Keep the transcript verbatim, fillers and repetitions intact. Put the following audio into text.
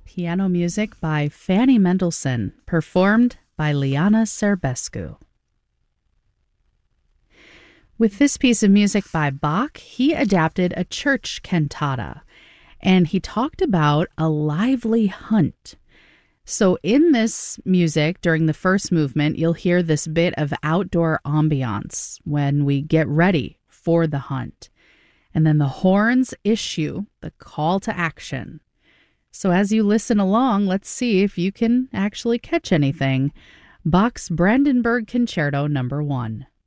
Piano music by Fanny Mendelssohn, performed by Liana Serbescu. With this piece of music by Bach, he adapted a church cantata, and he talked about a lively hunt. So in this music, during the first movement, you'll hear this bit of outdoor ambiance when we get ready for the hunt. And then the horns issue the call to action. So as you listen along, let's see if you can actually catch anything. Bach's Brandenburg Concerto number one.